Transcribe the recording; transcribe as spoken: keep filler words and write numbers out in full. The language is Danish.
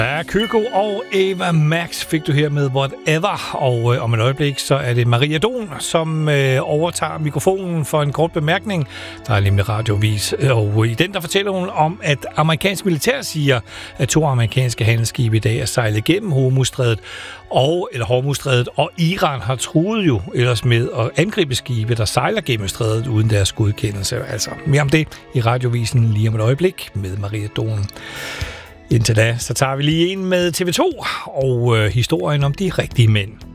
Ja, Kygo og Ava Max fik du her med Whatever, og øh, om et øjeblik, så er det Maria Don, som øh, overtager mikrofonen for en kort bemærkning. Der er nemlig radiovis, og i den der fortæller hun om, at amerikansk militær siger, at to amerikanske handelsskibe i dag er sejlet gennem Hormuzstrædet, og, eller Hormuzstrædet, og Iran har truet jo ellers med at angribe skibe, der sejler gennem strædet uden deres godkendelse. Altså, mere om det i radiovisen lige om et øjeblik med Maria Don. Indtil da, så tager vi lige en med T V to og øh, historien om de rigtige mænd.